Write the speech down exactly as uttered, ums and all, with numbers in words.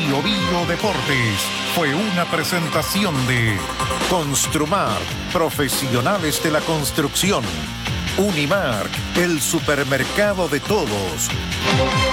Bio Bio Deportes fue una presentación de Construmar, profesionales de la construcción. Unimark, el supermercado de todos.